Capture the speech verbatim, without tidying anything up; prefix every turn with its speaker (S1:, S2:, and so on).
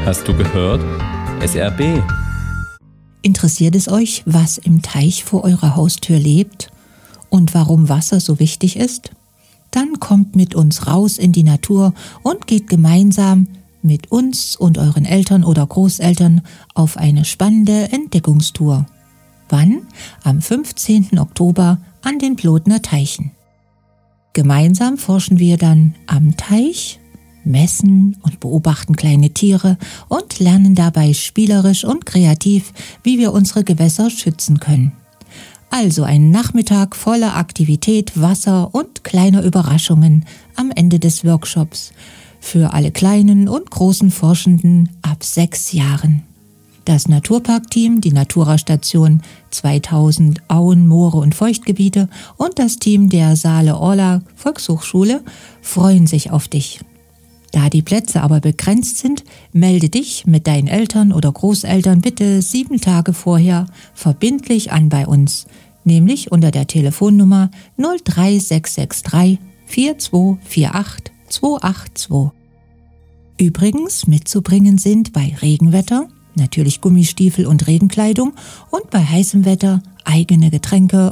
S1: Hast du gehört? S R B.
S2: Interessiert es euch, was im Teich vor eurer Haustür lebt und warum Wasser so wichtig ist? Dann kommt mit uns raus in die Natur und geht gemeinsam mit uns und euren Eltern oder Großeltern auf eine spannende Entdeckungstour. Wann? Am fünfzehnten Oktober an den Plotner Teichen. Gemeinsam forschen wir dann am Teich, messen und beobachten kleine Tiere und lernen dabei spielerisch und kreativ, wie wir unsere Gewässer schützen können. Also ein Nachmittag voller Aktivität, Wasser und kleiner Überraschungen am Ende des Workshops für alle kleinen und großen Forschenden ab sechs Jahren. Das Naturparkteam, die Natura-Station zweitausend Auen, Moore und Feuchtgebiete und das Team der Saale-Orla Volkshochschule freuen sich auf dich. Da die Plätze aber begrenzt sind, melde dich mit deinen Eltern oder Großeltern bitte sieben Tage vorher verbindlich an bei uns, nämlich unter der Telefonnummer null drei sechs sechs drei vier zwei vier acht zwei acht zwei. Übrigens mitzubringen sind bei Regenwetter natürlich Gummistiefel und Regenkleidung und bei heißem Wetter eigene Getränke